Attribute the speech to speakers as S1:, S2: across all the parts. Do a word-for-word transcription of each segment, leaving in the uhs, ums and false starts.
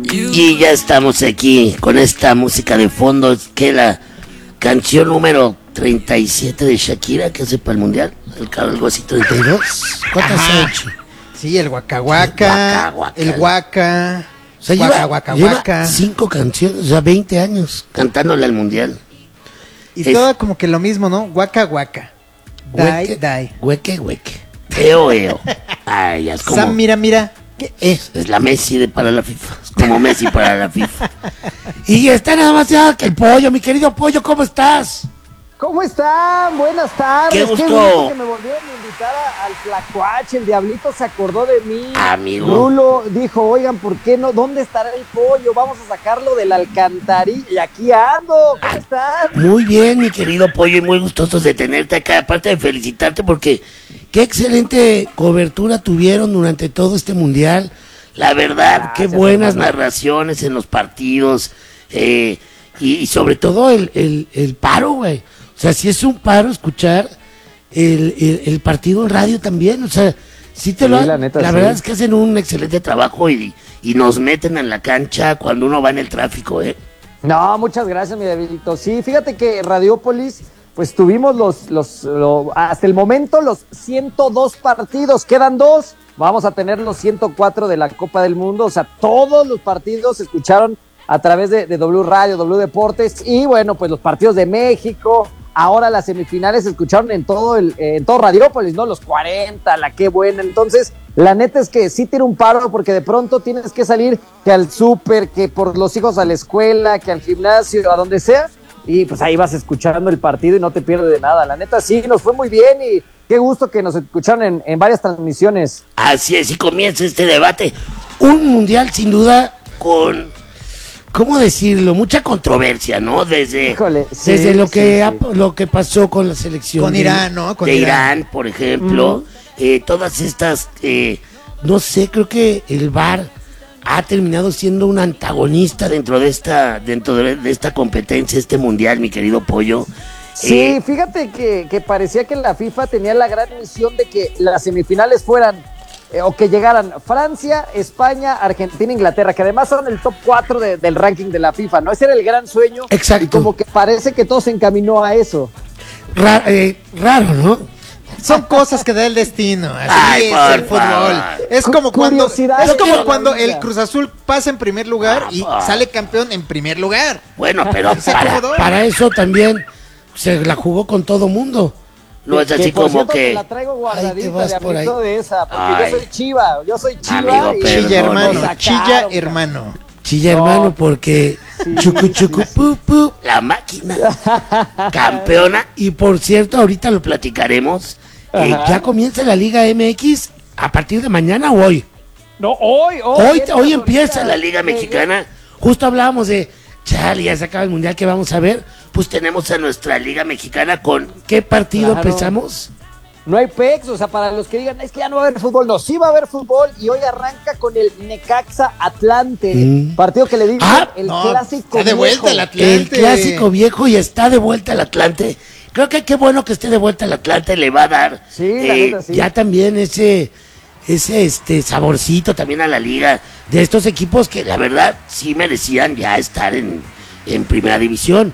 S1: Y ya estamos aquí con esta música de fondo, que la canción número treinta y siete de Shakira, que hace para el mundial, el algo así treinta y dos. ¿Cuántas ha hecho?
S2: Sí, el Waka Waka, el Waka,
S1: o sea,
S2: Waka,
S1: lleva,
S2: Waka,
S1: lleva
S2: Waka.
S1: cinco canciones, o sea, veinte años cantándole al mundial.
S2: Y es, todo como que lo mismo, ¿no? Waka Waka, Dai, Dai,
S1: Hueque, hueque, eo, eo. Ay, ya es como...
S2: Sam, mira, mira.
S1: ¿Qué es? Es la Messi de para la FIFA. Es como Messi para la FIFA. Y está nada más ya que el Pollo, mi querido Pollo, ¿cómo estás?
S3: ¿Cómo están? Buenas tardes.
S1: Qué gusto.
S3: Qué gusto que me volvieron a invitar a, al Tlacuache. El Diablito se acordó de mí.
S1: Amigo.
S3: Rulo dijo, oigan, ¿por qué no? ¿Dónde estará el Pollo? Vamos a sacarlo de la alcantarilla. Y aquí ando. ¿Cómo están?
S1: Muy bien, mi querido Pollo, y muy gustosos de tenerte acá. Aparte de felicitarte porque qué excelente cobertura tuvieron durante todo este mundial. La verdad, Gracias, qué buenas hermano. narraciones en los partidos. Eh, y, y sobre todo el, el, el paro, güey. O sea, si es un paro escuchar el, el, el partido en radio también. O sea, sí te sí, lo La, neta, la sí. verdad es que hacen un excelente trabajo y, y nos meten en la cancha cuando uno va en el tráfico, ¿eh?
S3: No, muchas gracias, mi Davidito. Sí, fíjate que Radiópolis, pues tuvimos los, los, los, hasta el momento los ciento dos partidos, quedan dos. Vamos a tener los ciento cuatro de la Copa del Mundo. O sea, todos los partidos se escucharon a través de, de W Radio, W Deportes. Y bueno, pues los partidos de México. Ahora las semifinales se escucharon en todo el, en todo Radiópolis, ¿no? Los cuarenta, la qué buena. Entonces, la neta es que sí tiene un paro porque de pronto tienes que salir que al súper, que por los hijos a la escuela, que al gimnasio, a donde sea. Y pues ahí vas escuchando el partido y no te pierdes de nada. La neta sí, nos fue muy bien y qué gusto que nos escucharon en, en varias transmisiones.
S1: Así es, y comienza este debate. Un mundial sin duda con... ¿Cómo decirlo? Mucha controversia, ¿no? Desde,
S3: Híjole, sí,
S1: desde lo, que
S3: sí,
S1: ha, lo que pasó con la selección.
S2: Con
S1: de,
S2: Irán, ¿no? Con
S1: de
S2: Irán.
S1: Irán, por ejemplo. Uh-huh. eh, todas estas, eh, no sé, creo que el V A R ha terminado siendo un antagonista dentro de esta, dentro de, de esta competencia, este mundial, mi querido Pollo.
S3: Sí,
S1: eh,
S3: fíjate que, que parecía que la FIFA tenía la gran misión de que las semifinales fueran Eh, o que llegaran Francia, España, Argentina, Inglaterra, que además son el top cuatro de, del ranking de la FIFA, ¿no? Ese era el gran sueño.
S1: Exacto.
S3: Y como que parece que todo se encaminó a eso.
S1: Ra- eh, raro, ¿no?
S2: Son cosas que da el destino. Así
S1: Ay,
S2: es el fútbol.
S1: favor.
S2: Es como cuando, es como cuando
S3: el
S2: el Cruz Azul pasa en primer lugar y sale campeón en primer lugar.
S1: Bueno, pero para, para eso también se la jugó con todo mundo. No es así
S3: que, por
S1: como
S3: cierto,
S1: que...
S3: la traigo guardadita
S1: vas
S3: de
S1: por ahí.
S3: de esa, porque
S1: Ay.
S3: yo soy chiva, yo soy chiva.
S1: Amigo,
S3: y
S1: perdón.
S2: Chilla hermano,
S3: sacaron,
S2: chilla hermano.
S1: Chilla
S3: No.
S1: hermano porque
S3: Sí,
S1: chucu chucu pu pu, la máquina campeona. Y por cierto, ahorita lo platicaremos. eh, ya comienza la Liga M X a partir de mañana o hoy.
S3: No, hoy, hoy.
S1: Hoy, hoy empieza la Liga Mexicana. Justo hablábamos de, chale, ya se acaba el mundial, que vamos a ver. Pues tenemos a nuestra Liga Mexicana con ¿qué partido
S3: Claro.
S1: empezamos?
S3: No hay pex, o sea, para los que digan, es que ya no va a haber fútbol, no, sí va a haber fútbol y hoy arranca con el Necaxa Atlante,
S1: Mm.
S3: partido que le digo
S1: Ah,
S3: el
S2: no,
S3: clásico
S2: está de vuelta
S3: viejo.
S2: el Atlante.
S1: El clásico viejo y está de vuelta el Atlante. Creo que qué bueno que esté de vuelta el Atlante, le va a dar
S3: Sí, la neta, sí.
S1: ya también ese, ese este saborcito también a la liga de estos equipos que la verdad sí merecían ya estar en, en primera división.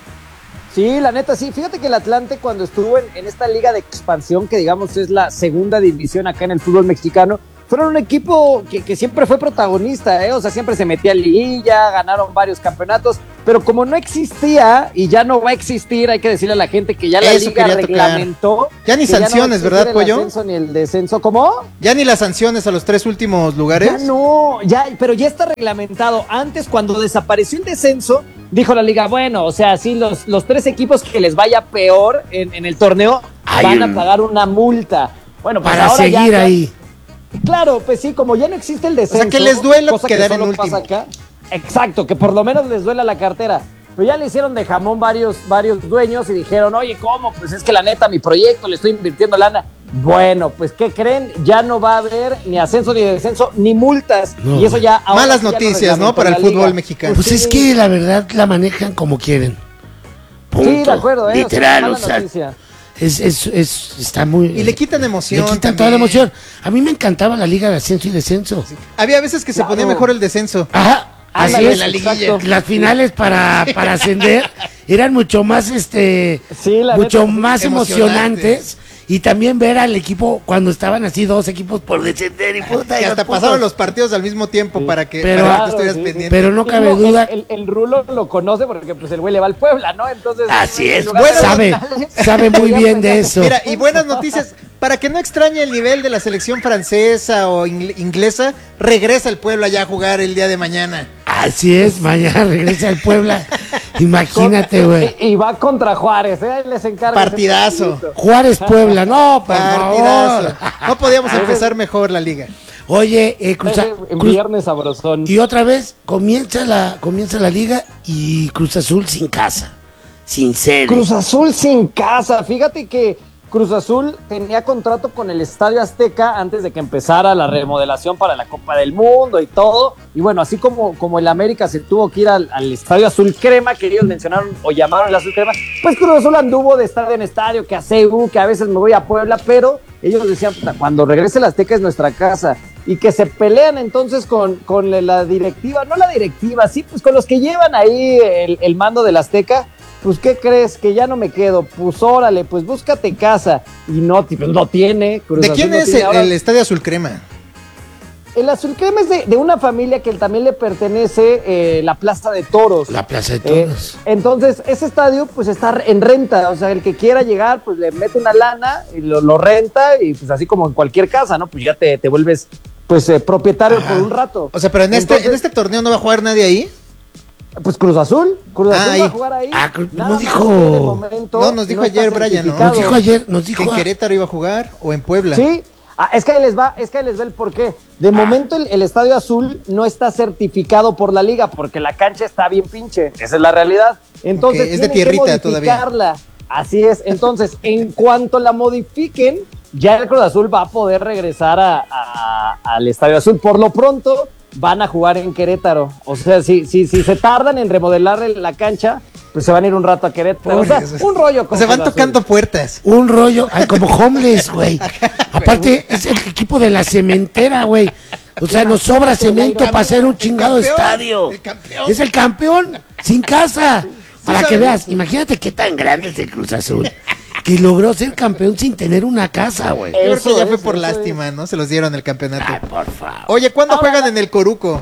S3: Sí, la neta, sí. Fíjate que el Atlante cuando estuvo en, en esta liga de expansión, que digamos es la segunda división acá en el fútbol mexicano, fueron un equipo que, que siempre fue protagonista, ¿eh? O sea, siempre se metía a liguilla, ganaron varios campeonatos, pero como no existía y ya no va a existir, hay que decirle a la gente que ya la
S2: Eso
S3: liga
S2: quería tocar.
S3: reglamentó.
S2: Ya ni
S3: que no va a
S2: sanciones,
S3: existir
S2: ¿verdad,
S3: el
S2: Pollo?
S3: ascenso ni el descenso, ¿cómo?
S2: Ya ni las sanciones a los tres últimos lugares.
S3: Ya no, ya, pero ya está reglamentado. Antes, cuando desapareció el descenso, dijo la liga, bueno, o sea, sí, los, los tres equipos que les vaya peor en, en el torneo
S1: Ay,
S3: van a
S1: un-
S3: pagar una multa. Bueno, pues
S1: Para
S3: ahora
S1: seguir
S3: ya-
S1: ahí.
S3: Claro, pues sí, como ya no existe el descenso.
S2: que les duela
S3: cosa
S2: quedar
S3: que solo
S2: en
S3: pasa
S2: último.
S3: acá. Exacto, que por lo menos les duela la cartera. Pero ya le hicieron de jamón varios, varios dueños y dijeron, oye, ¿cómo? Pues es que la neta, mi proyecto, le estoy invirtiendo lana. Bueno, pues ¿qué creen? Ya no va a haber ni ascenso ni descenso ni multas.
S1: No.
S3: Y eso ya... ahora
S2: Malas
S3: sí ya lo
S2: noticias,
S3: reglamentó
S2: ¿no? Para
S3: la
S2: el fútbol
S3: liga.
S2: mexicano.
S1: Pues
S3: Sí.
S1: es que la verdad la manejan como quieren. Punto.
S3: Sí, de acuerdo, ¿eh?
S1: Literal,
S3: o
S1: o
S3: sea,
S1: sea,
S3: mala noticia.
S1: es, es, es, está muy...
S2: Y le quitan emoción.
S1: Le quitan
S2: también.
S1: toda la emoción. A mí me encantaba la liga de ascenso y descenso.
S2: Había veces que se
S3: Claro.
S2: ponía mejor el descenso.
S1: Ajá. Así
S2: Ándale,
S1: es,
S2: la liguilla.
S3: exacto.
S1: las finales para, para ascender eran mucho más, este,
S3: Sí, la
S1: mucho
S3: neta, sí.
S1: más emocionantes. Y también ver al equipo cuando estaban así dos equipos por descender y puta.
S2: Que
S1: y
S2: hasta
S1: los putos.
S2: pasaron los partidos al mismo tiempo para que,
S1: Pero-
S2: para que
S3: Claro,
S2: tú estuvieras
S3: sí, sí.
S2: pendiente.
S1: Pero no cabe
S3: Digo,
S1: duda.
S3: El, el, el Rulo lo conoce porque pues el güey le va al Puebla, ¿no? Entonces.
S1: Así
S3: en
S1: es,
S3: lugar de-
S1: sabe, sabe muy bien de eso.
S2: Mira, y buenas noticias, para que no extrañe el nivel de la selección francesa o ingl- inglesa, regresa el Puebla ya a jugar el día de mañana.
S1: Así es, mañana regresa al Puebla. Imagínate, güey.
S3: Y, y va contra Juárez, ¿eh? Ahí les encargo.
S2: Partidazo.
S1: Juárez Puebla, no, por
S2: Partidazo.
S1: favor.
S2: No podíamos empezar mejor la liga.
S1: Oye, eh, Cruz, A-
S3: En
S1: Cruz-
S3: viernes sabrosón.
S1: y otra vez comienza la comienza la liga y Cruz Azul sin casa, sin sede.
S3: Cruz Azul sin casa. Fíjate que Cruz Azul tenía contrato con el Estadio Azteca antes de que empezara la remodelación para la Copa del Mundo y todo. Y bueno, así como, como el América se tuvo que ir al, al Estadio Azul Crema, que ellos mencionaron o llamaron el Azul Crema, pues Cruz Azul anduvo de estadio en estadio, que a C U, que a veces me voy a Puebla, pero ellos decían, "Puta, cuando regrese el Azteca es nuestra casa". Y que se pelean entonces con, con la directiva, no la directiva, sí, pues con los que llevan ahí el, el mando del Azteca. Pues, ¿qué crees? Que ya no me quedo. Pues, órale, pues búscate casa. Y no, pues, no tiene. Cruz
S2: ¿De
S3: Azul
S2: quién
S3: no
S2: es
S3: tiene.
S2: el,
S3: Ahora,
S2: el Estadio Azul Crema?
S3: el Azul Crema es de, de una familia que también le pertenece eh, la Plaza de Toros.
S1: La Plaza de
S3: Eh,
S1: Toros.
S3: entonces, ese estadio, pues, está en renta. O sea, el que quiera llegar, pues, le mete una lana y lo, lo renta. Y, pues, así como en cualquier casa, ¿no? Pues, ya te, te vuelves, pues, eh, propietario
S2: Ajá.
S3: por un rato.
S2: O sea, pero en este,
S3: Entonces,
S2: en este torneo no va a jugar nadie ahí.
S3: Pues, Cruz Azul. Cruz
S2: Ah,
S3: Azul
S2: ahí.
S3: va a jugar ahí.
S1: Ah, Cruz-
S3: Nada
S1: no
S3: más
S1: dijo-
S3: que de momento
S2: No, nos dijo
S3: está
S2: ayer Brian, ¿no?
S3: certificado.
S1: Nos dijo ayer, nos
S2: Que
S1: dijo
S2: en
S1: a-
S2: Querétaro iba a jugar o en Puebla.
S3: Sí, ah, es que ahí les va, es que ahí les va el porqué. De momento el, el Estadio Azul no está certificado por la liga porque la cancha está bien pinche. Esa es la realidad. Entonces
S2: Ok, es de
S3: tienen que
S2: tierrita todavía.
S3: modificarla. Así es. Entonces, en cuanto la modifiquen, ya el Cruz Azul va a poder regresar a- a- al Estadio Azul. Por lo pronto, van a jugar en Querétaro. O sea, si, si, si se tardan en remodelar el- la cancha, pues se van a ir un rato a Querétaro. O sea, un rollo con
S2: O sea, van
S3: Cruz Azul.
S2: tocando puertas.
S1: un rollo, ay, como homeless, güey. Aparte, es el equipo de la cementera, güey. O sea, nos sobra cemento para hacer un chingado
S2: campeón,
S1: estadio.
S2: el campeón.
S1: Es el campeón, sin casa. Para
S2: sabes.
S1: que veas, imagínate qué tan grande es el Cruz Azul. Que logró ser campeón sin tener una casa, güey.
S2: Yo creo que
S3: Eso
S2: ya
S3: es,
S2: fue por
S3: eso
S2: lástima, ¿no? Se los dieron el
S1: Ay,
S2: campeonato.
S1: por favor.
S2: Oye, ¿cuándo
S3: Ahora-
S2: juegan en el Coruco?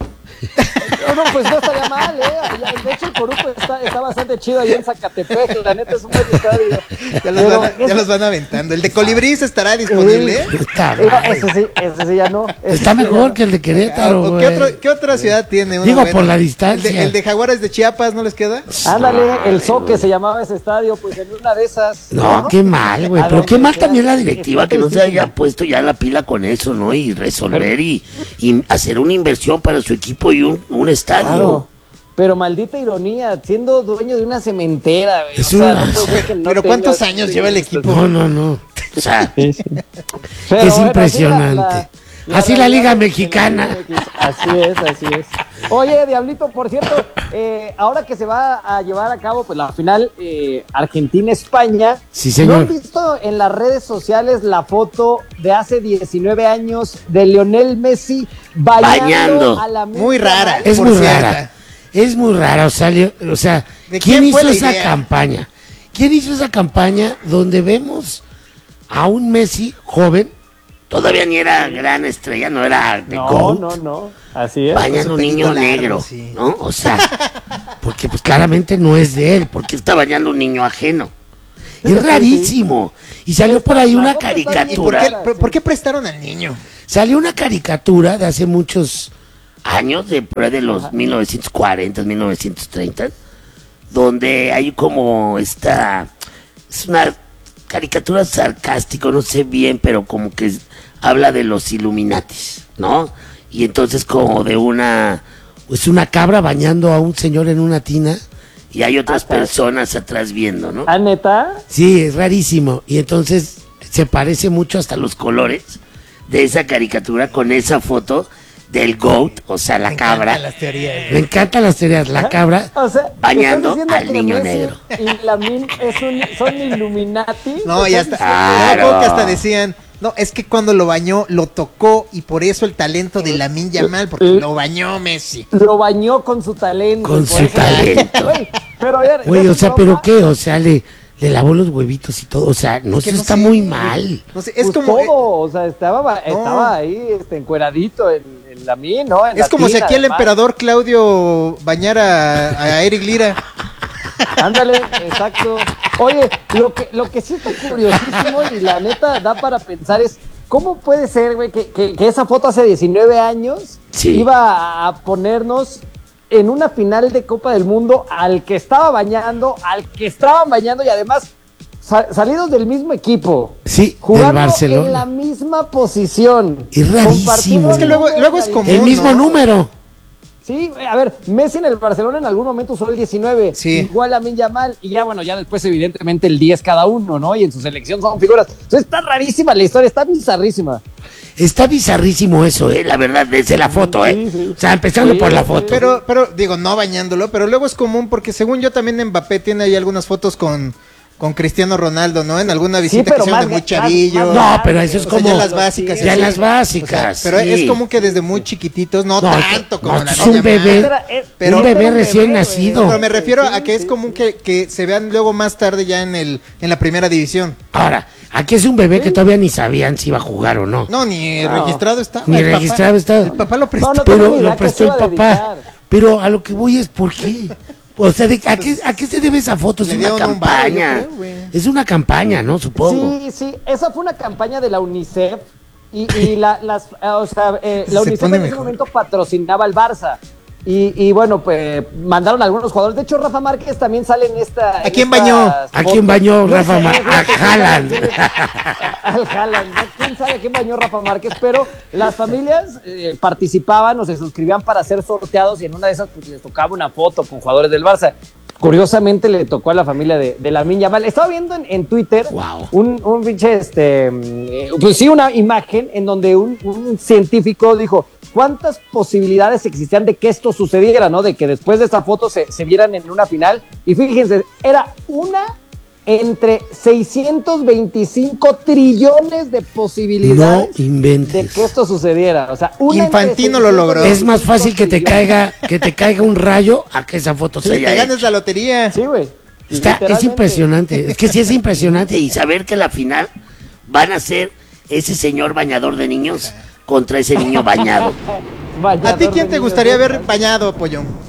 S3: No, no, pues no estaría mal, ¿eh? Ya, de hecho, el Coruco está, está bastante chido ahí en Zacatepec. La neta es un buen estadio.
S2: Ya los,
S3: Pero
S2: van, a- ya
S3: ese-
S2: los van aventando. ¿El de Colibrís estará disponible?
S1: Puta
S3: eh,
S1: madre.
S3: ese sí, ese sí ya no. Ese
S1: Está
S3: sí ya
S1: mejor
S3: no.
S1: que el de Querétaro,
S2: ¿O
S1: güey.
S2: qué, otro- qué otra ciudad tiene? una
S1: Digo,
S2: buena?
S1: por la
S2: ¿El
S1: distancia.
S2: de, el de Jaguares de Chiapas no les queda?
S3: Ándale, el Zoque se llamaba ese estadio, pues en una de esas.
S1: No, qué mal, güey.
S3: A
S1: Pero
S3: donde
S1: qué mal
S3: sea,
S1: también la directiva que no se
S3: difícil.
S1: haya puesto ya la pila con eso, ¿no? Y resolver y, y hacer una inversión para su equipo y un, un estadio.
S3: Claro. Pero maldita ironía, siendo dueño de una cementera, güey.
S1: Es
S3: o sea,
S1: una-
S3: no puede ser que no
S2: Pero ¿cuántos
S3: tengas-
S2: años lleva el equipo?
S1: No, no, no. O sea,
S3: Pero
S1: es
S3: bueno,
S1: impresionante. Así la
S3: realidad
S1: Liga
S3: es que
S1: Mexicana.
S3: la Liga Mexicana- Así es, así es. Oye, Diablito, por cierto, eh, ahora que se va a llevar a cabo pues la final eh, Argentina-España,
S1: Sí,
S3: ¿no
S1: señor.
S3: han visto en las redes sociales la foto de hace diecinueve años de Lionel Messi bañando,
S1: Bañando.
S3: a la
S2: Muy rara.
S1: Es
S2: por
S1: muy
S2: cierto.
S1: rara. Es muy rara. O sea, le- o sea
S2: ¿De
S1: ¿quién,
S2: quién fue
S1: hizo
S2: la
S1: esa
S2: idea?
S1: campaña? ¿Quién hizo esa campaña donde vemos a un Messi joven? Todavía ni era gran estrella, no era de
S3: No,
S1: GOAT.
S3: no, no, así es.
S1: Bañan
S2: su
S1: un
S2: pelito
S1: niño
S2: largo,
S1: negro,
S2: sí.
S1: ¿no? O sea, porque pues claramente no es de él, porque está bañando un niño ajeno. Es rarísimo. Y salió por ahí una
S3: La foto está bien
S2: ¿Y por
S1: caricatura.
S2: qué,
S3: Claro,
S2: por,
S3: sí.
S2: por qué prestaron al niño?
S1: Salió una caricatura de hace muchos años, de por ahí de los mil novecientos cuarenta, mil novecientos treinta, donde hay como esta, es una caricatura sarcástica, no sé bien, pero como que es- habla de los Illuminatis, ¿no? Y entonces como de una, es una cabra bañando a un señor en una tina y hay otras personas atrás viendo, ¿no?
S3: ¿Ah, neta?
S1: Sí, es rarísimo. Y entonces se parece mucho hasta los colores de esa caricatura con esa foto del goat, o sea, la
S2: Me
S1: cabra.
S2: encantan las teorías.
S1: Me encantan las teorías, la cabra
S3: O sea,
S1: bañando
S3: ¿estás diciendo
S1: al
S3: que
S1: niño
S3: Messi
S1: negro.
S3: Y Lamin es un, son Illuminati.
S2: No, ya está.
S1: Claro.
S2: Me acuerdo que hasta decían, No, es que cuando lo bañó, lo tocó y por eso el talento de Lamine Yamal, porque lo bañó Messi.
S3: Lo bañó con su talento.
S1: Con su talento.
S3: Güey, pero ayer,
S1: Güey, o sea,
S3: broma,
S1: ¿pero qué? O sea, le, le lavó los huevitos y todo. O sea, no,
S2: Es que
S1: eso
S2: no
S1: está
S2: sé,
S1: muy
S2: güey.
S1: mal.
S2: No sé, es
S3: pues
S2: como... eh,
S3: todo, o sea, estaba,
S2: No.
S3: estaba ahí este, encueradito en, en la mí, ¿no? En
S2: Es
S3: la
S2: como si
S3: tina,
S2: aquí el
S3: además.
S2: emperador Claudio bañara a, a Eric Lira.
S3: Ándale, exacto. Oye, lo que, lo que sí está curiosísimo y la neta da para pensar es, ¿cómo puede ser, güey, que, que, que esa foto hace diecinueve años
S1: Sí.
S3: iba a ponernos en una final de Copa del Mundo al que estaba bañando, al que estaban bañando y además sa- salidos del mismo equipo?
S1: Sí, del
S3: Jugando
S1: Barcelona.
S3: en la misma posición.
S1: Es rarísimo.
S3: compartiendo
S2: Es que luego-
S3: el
S2: luego es
S3: número,
S2: común,
S1: El mismo
S2: ¿no?
S1: número.
S3: Sí, a ver, Messi en el Barcelona en algún momento usó el diecinueve,
S2: Sí.
S3: igual a Lamine Yamal, y ya bueno, ya después evidentemente el diez cada uno, ¿no? Y en su selección son figuras. Entonces está rarísima la historia, está bizarrísima.
S1: Está bizarrísimo eso, eh, la verdad, desde la foto, eh.
S3: Sí, sí.
S1: O sea, empezando
S3: Sí,
S1: por la
S3: sí.
S1: foto.
S2: Pero, pero, digo, no bañándolo, pero luego es común porque según yo también Mbappé tiene ahí algunas fotos con, con Cristiano Ronaldo, ¿no? En alguna visita
S3: pero
S2: que hicieron
S3: más
S2: de muy
S3: ga-
S2: chavillo.
S3: más-
S1: No,
S3: más
S1: pero eso es
S2: O sea,
S1: como...
S2: ya las básicas.
S1: Ya
S2: sí.
S1: las básicas,
S2: O sea, pero
S1: sí.
S2: es como que desde muy chiquititos, no,
S1: No,
S2: tanto como
S1: no,
S2: la
S1: es un
S2: niña
S1: bebé.
S2: Mal.
S3: Era- es-
S2: Pero-
S1: un bebé
S3: era
S1: recién
S3: güey.
S1: nacido.
S2: Pero me refiero a
S3: Sí,
S2: que es
S3: sí,
S2: común
S3: sí.
S2: que, que se vean luego más tarde ya en el en la primera división.
S1: Ahora, aquí es un bebé que todavía ni sabían si iba a jugar o no.
S2: No, ni
S3: No.
S2: registrado está.
S1: Ni
S2: el papá-
S1: registrado está.
S2: El papá lo prestó.
S3: No, no tengo
S1: Pero
S3: ni idea
S1: lo
S3: que
S1: prestó
S3: se
S1: el
S3: iba a
S1: papá.
S3: dedicar.
S1: Pero a lo que voy es ¿por qué? O sea, de- ¿a, qué, ¿a qué se debe esa foto? Es
S2: Le
S1: una
S2: dieron un varo, yo
S1: campaña.
S2: creo, güey.
S1: Es una campaña, ¿no? Supongo.
S3: Sí, sí, esa fue una campaña de la UNICEF y, y la, las, eh, o sea, eh, la
S2: Se
S3: UNICEF
S2: pone
S3: en ese
S2: mejor.
S3: momento patrocinaba al Barça. Y, y bueno, pues mandaron a algunos jugadores. De hecho, Rafa Márquez también sale en esta.
S2: ¿A
S3: en
S2: quién
S3: estas
S2: bañó?
S1: ¿A
S3: fotos.
S1: quién bañó
S3: No
S1: Rafa
S3: sé,
S1: Márquez?
S3: fíjate,
S1: A Haaland.
S3: Al Haaland, ¿no? ¿Quién sabe a quién bañó Rafa Márquez? Pero las familias eh, participaban o se suscribían para ser sorteados y en una de esas pues, les tocaba una foto con jugadores del Barça. Curiosamente le tocó a la familia de, de Lamine Yamal. Estaba viendo en, en Twitter
S1: Wow.
S3: un, un pinche, este, eh, pues sí, una imagen en donde un, un científico dijo cuántas posibilidades existían de que esto sucediera, ¿no? De que después de esta foto se, se vieran en una final. Y fíjense, era una entre seiscientos veinticinco trillones de
S1: No
S3: posibilidades de
S1: inventes.
S3: que esto sucediera. O sea, una entre
S2: Infantino lo logró.
S3: seiscientos
S1: Es más fácil que te
S3: trillones.
S1: caiga, que te caiga un rayo a que esa foto
S2: Sí,
S1: se
S2: te
S1: haya
S2: ganes
S1: hecho.
S2: la lotería.
S3: Sí, güey.
S1: Está, es
S3: Literalmente.
S1: impresionante. Es que sí es impresionante. Y saber que la final van a ser ese señor bañador de niños contra ese niño bañado.
S3: Bañador
S2: ¿A ti quién
S3: de
S2: te
S3: niños,
S2: gustaría
S3: ¿no?
S2: ver bañado, Pollón?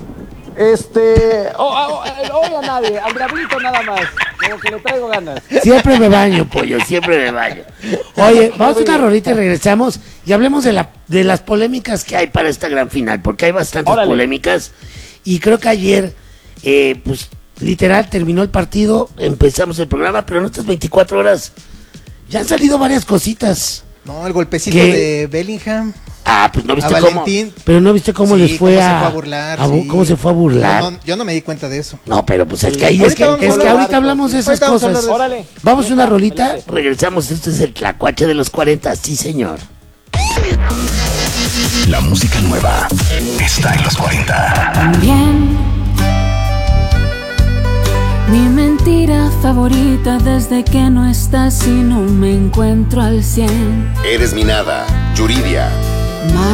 S3: Este. Oh, oh, oh, hoy a nadie, al Diablito nada más. Como que le traigo ganas.
S1: Siempre me baño, pollo, siempre me baño. Oye, vamos a una rolita y regresamos y hablemos de, la, de las polémicas que hay para esta gran final, porque hay bastantes
S3: Órale.
S1: polémicas. Y creo que ayer, eh, pues, literal, terminó el partido, empezamos el programa, pero en estas veinticuatro horas ya han salido varias cositas.
S2: No, el golpecito
S1: ¿Qué?
S2: de Bellingham.
S1: Ah, pues no viste
S2: A
S1: cómo.
S2: Valentín.
S1: Pero no viste cómo
S2: Sí,
S1: les fue
S2: cómo
S1: a.
S2: se fue a burlar.
S1: a bu-
S2: sí.
S1: ¿Cómo se fue a burlar?
S2: No, no, yo no me di cuenta de eso.
S1: No, pero pues es que ahí
S2: Ahorita
S1: es que,
S2: vamos a
S1: es que
S2: hablar
S1: ahorita
S3: de
S1: hablamos de esas
S2: Ahorita vamos a
S1: cosas.
S2: hablar
S3: Órale.
S1: Vamos a una rolita,
S3: Adelante.
S1: regresamos. Esto es el Tlacuache de los cuarenta, sí señor.
S4: La música nueva está en los cuarenta.
S5: Bien. Mi mentira favorita desde que no estás y no me encuentro al cien.
S4: Eres mi nada, Yuridia.